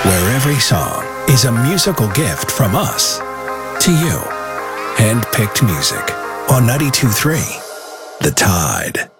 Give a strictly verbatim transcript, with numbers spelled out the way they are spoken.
where every song is a musical gift from us to you. Hand-picked music on ninety-two point three The Tide.